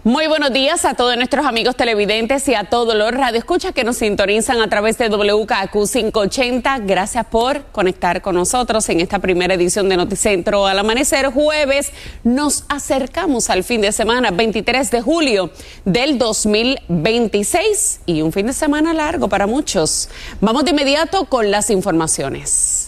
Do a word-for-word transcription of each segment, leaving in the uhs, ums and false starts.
Muy buenos días a todos nuestros amigos televidentes y a todos los radioescuchas que nos sintonizan a través de W K Q quinientos ochenta. Gracias por conectar con nosotros en esta primera edición de Noticentro al Amanecer. Jueves, nos acercamos al fin de semana, veintitrés de julio del dos mil veintiséis, y un fin de semana largo para muchos. Vamos de inmediato con las informaciones.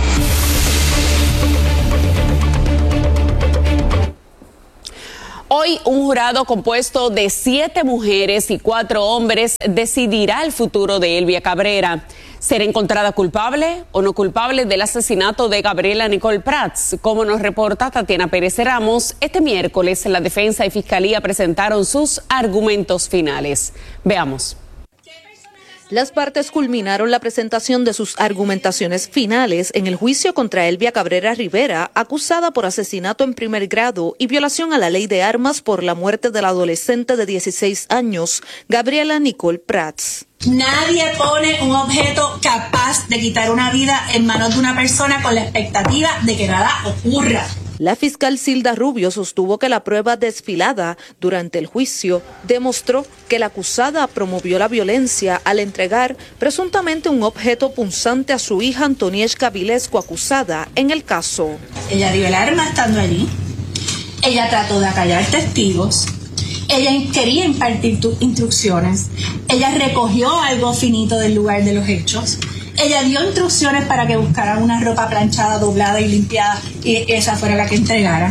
Hoy un jurado compuesto de siete mujeres y cuatro hombres decidirá el futuro de Elvia Cabrera. ¿Será encontrada culpable o no culpable del asesinato de Gabriela Nicole Prats? Como nos reporta Tatiana Pérez Ramos, este miércoles la defensa y fiscalía presentaron sus argumentos finales. Veamos. Las partes culminaron la presentación de sus argumentaciones finales en el juicio contra Elvia Cabrera Rivera, acusada por asesinato en primer grado y violación a la ley de armas por la muerte del adolescente de dieciséis años, Gabriela Nicole Prats. Nadie pone un objeto capaz de quitar una vida en manos de una persona con la expectativa de que nada ocurra. La fiscal Silda Rubio sostuvo que la prueba desfilada durante el juicio demostró que la acusada promovió la violencia al entregar presuntamente un objeto punzante a su hija Antonieshka Vilesco, acusada en el caso. Ella dio el arma estando allí, ella trató de acallar testigos, ella quería impartir instrucciones, ella recogió algo finito del lugar de los hechos. Ella dio instrucciones para que buscaran una ropa planchada, doblada y limpiada, y esa fuera la que entregara.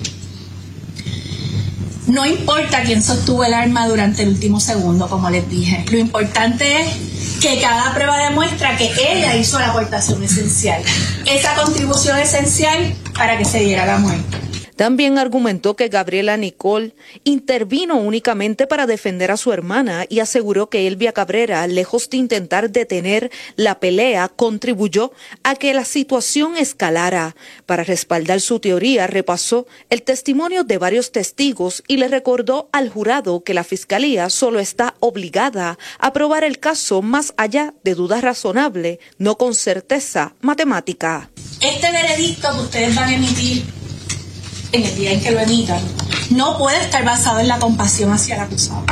No importa quién sostuvo el arma durante el último segundo, como les dije. Lo importante es que cada prueba demuestra que ella hizo la aportación esencial. Esa contribución esencial para que se diera la muerte. También argumentó que Gabriela Nicole intervino únicamente para defender a su hermana y aseguró que Elvia Cabrera, lejos de intentar detener la pelea, contribuyó a que la situación escalara. Para respaldar su teoría, repasó el testimonio de varios testigos y le recordó al jurado que la fiscalía solo está obligada a probar el caso más allá de dudas razonables, no con certeza matemática. Este veredicto que ustedes van a emitir en el día en que lo emitan, no puede estar basado en la compasión hacia el acusado.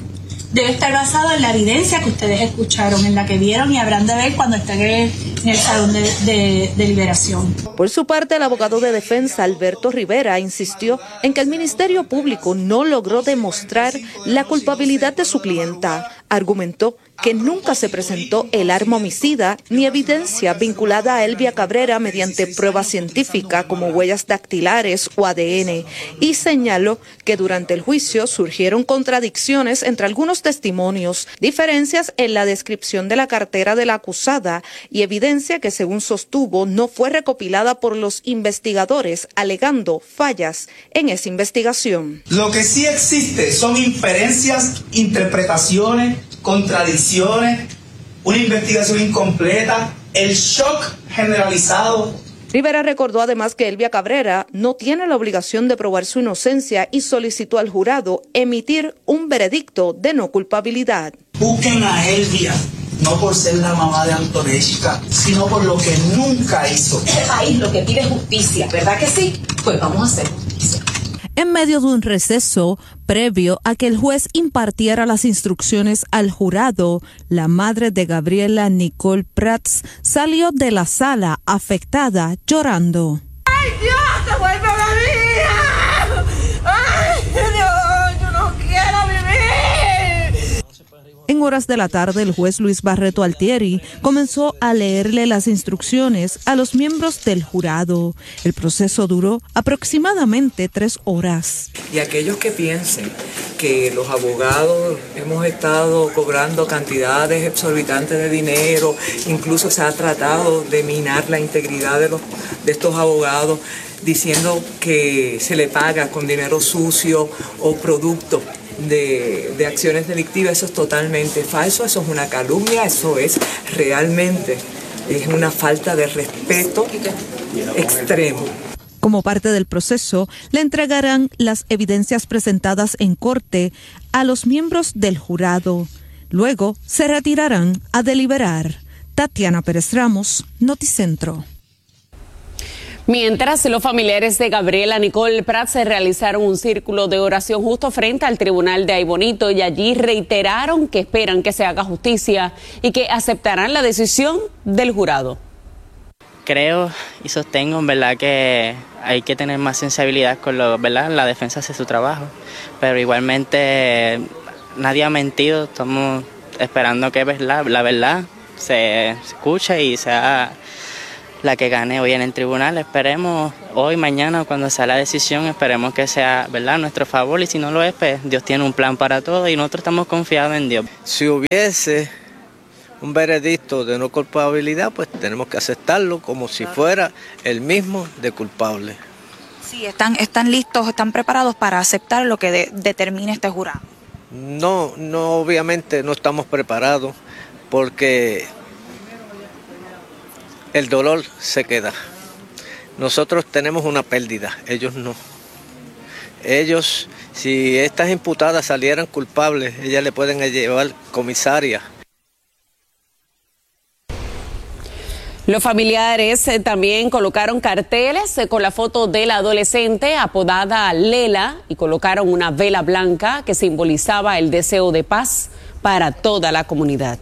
Debe estar basado en la evidencia que ustedes escucharon, en la que vieron y habrán de ver cuando estén en el salón de, de, de liberación. Por su parte, el abogado de defensa, Alberto Rivera, insistió en que el Ministerio Público no logró demostrar la culpabilidad de su clienta. Argumentó que nunca se presentó el arma homicida ni evidencia vinculada a Elvia Cabrera mediante pruebas científicas como huellas dactilares o A D N, y señaló que durante el juicio surgieron contradicciones entre algunos testimonios, diferencias en la descripción de la cartera de la acusada y evidencia que, según sostuvo, no fue recopilada por los investigadores, alegando fallas en esa investigación. Lo que sí existe son inferencias, interpretaciones, contradicciones, una investigación incompleta, el shock generalizado. Rivera recordó además que Elvia Cabrera no tiene la obligación de probar su inocencia y solicitó al jurado emitir un veredicto de no culpabilidad. Busquen a Elvia, no por ser la mamá de Antonieshka, sino por lo que nunca hizo. Este país lo que pide es justicia, ¿verdad que sí? Pues vamos a hacer justicia. En medio de un receso previo a que el juez impartiera las instrucciones al jurado, la madre de Gabriela Nicole Prats salió de la sala afectada, llorando. ¡Ay, Dios, te vuelve la vida! ¡Ay, Dios, yo no quiero vivir! En horas de la tarde, el juez Luis Barreto Altieri comenzó a leerle las instrucciones a los miembros del jurado. El proceso duró aproximadamente tres horas. Y aquellos que piensen que los abogados hemos estado cobrando cantidades exorbitantes de dinero, incluso se ha tratado de minar la integridad de, los, de estos abogados, diciendo que se le paga con dinero sucio o producto De, de acciones delictivas, eso es totalmente falso, eso es una calumnia, eso es realmente es una falta de respeto extremo. Como parte del proceso, le entregarán las evidencias presentadas en corte a los miembros del jurado. Luego se retirarán a deliberar. Tatiana Pérez Ramos, Noticentro. Mientras, los familiares de Gabriela Nicole Prats se realizaron un círculo de oración justo frente al tribunal de Aybonito y allí reiteraron que esperan que se haga justicia y que aceptarán la decisión del jurado. Creo y sostengo, en verdad, que hay que tener más sensibilidad con lo, ¿verdad? La defensa hace su trabajo, pero igualmente nadie ha mentido. Estamos esperando que ¿verdad? la verdad se escuche y sea la que gane hoy en el tribunal. Esperemos hoy, mañana, cuando sea la decisión, esperemos que sea verdad a nuestro favor, y si no lo es, pues Dios tiene un plan para todo y nosotros estamos confiados en Dios. Si hubiese un veredicto de no culpabilidad, pues tenemos que aceptarlo como si fuera el mismo de culpable. Sí, están, están listos, están preparados para aceptar lo que de, determine este jurado. No, no, obviamente no estamos preparados porque el dolor se queda. Nosotros tenemos una pérdida, ellos no. Ellos, si estas imputadas salieran culpables, ellas le pueden llevar comisaria. Los familiares eh, también colocaron carteles eh, con la foto de la adolescente apodada Lela y colocaron una vela blanca que simbolizaba el deseo de paz para toda la comunidad.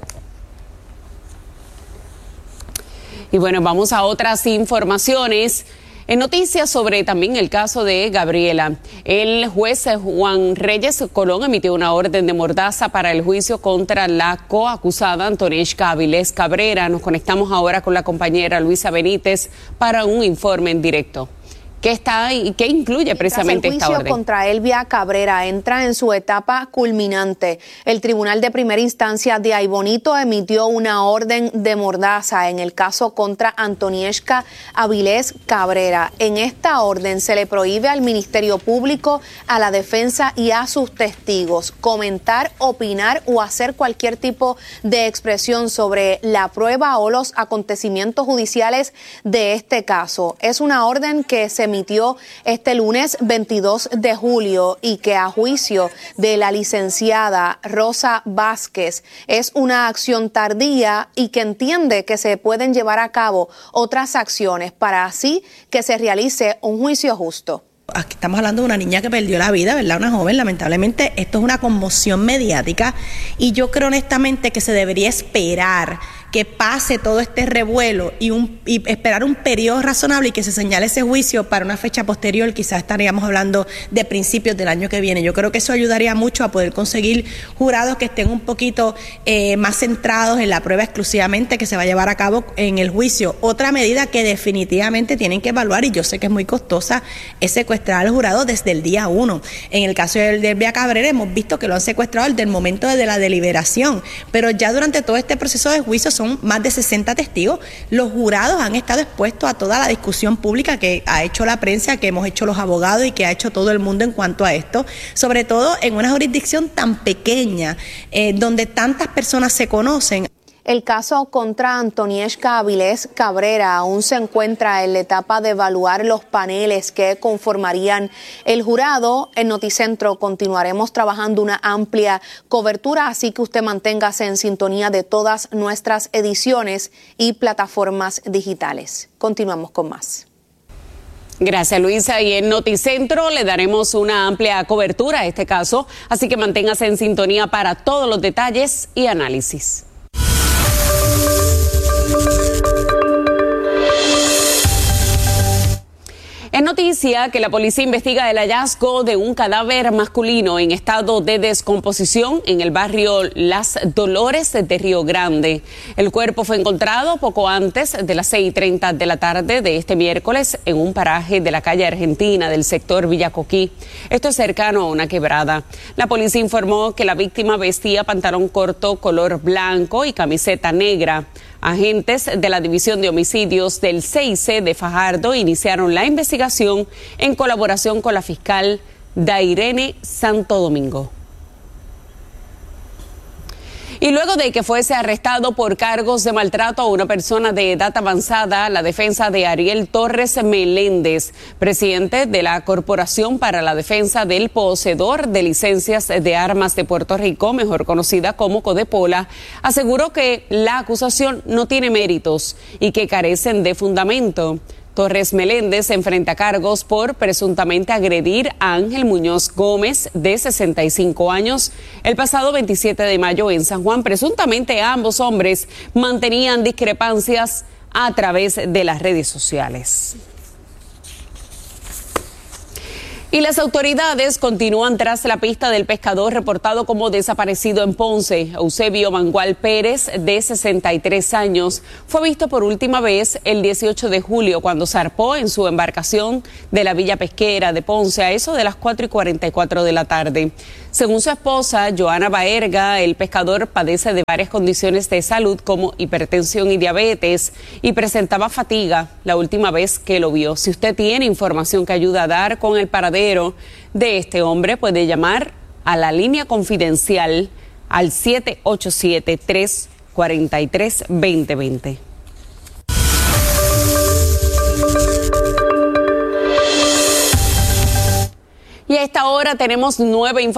Y bueno, vamos a otras informaciones. En noticias sobre también el caso de Gabriela, el juez Juan Reyes Colón emitió una orden de mordaza para el juicio contra la coacusada Antonieshka Avilés Cabrera. Nos conectamos ahora con la compañera Luisa Benítez para un informe en directo. ¿Qué está y qué incluye precisamente esta orden? El juicio contra Elvia Cabrera entra en su etapa culminante. El Tribunal de Primera Instancia de Aybonito emitió una orden de mordaza en el caso contra Antonieshka Avilés Cabrera. En esta orden se le prohíbe al Ministerio Público, a la defensa y a sus testigos comentar, opinar o hacer cualquier tipo de expresión sobre la prueba o los acontecimientos judiciales de este caso. Es una orden que se emitió este lunes veintidós de julio y que a juicio de la licenciada Rosa Vázquez es una acción tardía y que entiende que se pueden llevar a cabo otras acciones para así que se realice un juicio justo. Aquí estamos hablando de una niña que perdió la vida, ¿verdad? Una joven, lamentablemente esto es una conmoción mediática y yo creo honestamente que se debería esperar que pase todo este revuelo y, un, y esperar un periodo razonable y que se señale ese juicio para una fecha posterior. Quizás estaríamos hablando de principios del año que viene. Yo creo que eso ayudaría mucho a poder conseguir jurados que estén un poquito eh, más centrados en la prueba exclusivamente que se va a llevar a cabo en el juicio. Otra medida que definitivamente tienen que evaluar, y yo sé que es muy costosa, es secuestrar al jurado desde el día uno. En el caso de Elvia Cabrera hemos visto que lo han secuestrado desde el momento de la deliberación, pero ya durante todo este proceso de juicio son más de sesenta testigos. Los jurados han estado expuestos a toda la discusión pública que ha hecho la prensa, que hemos hecho los abogados y que ha hecho todo el mundo en cuanto a esto, sobre todo en una jurisdicción tan pequeña, eh, donde tantas personas se conocen. El caso contra Antonieshka Avilés Cabrera aún se encuentra en la etapa de evaluar los paneles que conformarían el jurado. En Noticentro continuaremos trabajando una amplia cobertura, así que usted manténgase en sintonía de todas nuestras ediciones y plataformas digitales. Continuamos con más. Gracias, Luisa. Y en Noticentro le daremos una amplia cobertura a este caso, así que manténgase en sintonía para todos los detalles y análisis. Es noticia que la policía investiga el hallazgo de un cadáver masculino en estado de descomposición en el barrio Las Dolores de Río Grande. El cuerpo fue encontrado poco antes de las seis y treinta de la tarde de este miércoles en un paraje de la calle Argentina del sector Villacoquí. Esto es cercano a una quebrada. La policía informó que la víctima vestía pantalón corto color blanco y camiseta negra. Agentes de la División de Homicidios del C I C de Fajardo iniciaron la investigación en colaboración con la fiscal Dairene Santo Domingo. Y luego de que fuese arrestado por cargos de maltrato a una persona de edad avanzada, la defensa de Ariel Torres Meléndez, presidente de la Corporación para la Defensa del Poseedor de Licencias de Armas de Puerto Rico, mejor conocida como Codepola, aseguró que la acusación no tiene méritos y que carecen de fundamento. Torres Meléndez se enfrenta a cargos por presuntamente agredir a Ángel Muñoz Gómez, de sesenta y cinco años, el pasado veintisiete de mayo en San Juan. Presuntamente ambos hombres mantenían discrepancias a través de las redes sociales. Y las autoridades continúan tras la pista del pescador reportado como desaparecido en Ponce. Eusebio Mangual Pérez, de sesenta y tres años, fue visto por última vez el dieciocho de julio cuando zarpó en su embarcación de la Villa Pesquera de Ponce a eso de las cuatro y cuarenta y cuatro de la tarde. Según su esposa, Joana Baerga, el pescador padece de varias condiciones de salud como hipertensión y diabetes y presentaba fatiga la última vez que lo vio. Si usted tiene información que ayuda a dar con el paradero de este hombre, puede llamar a la línea confidencial al siete ocho siete, tres cuatro tres, dos cero dos cero. Y a esta hora tenemos nueve informaciones.